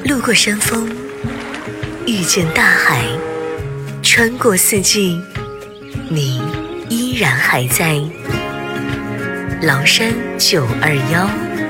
路过山峰，遇见大海，穿过四季，你依然还在。崂山921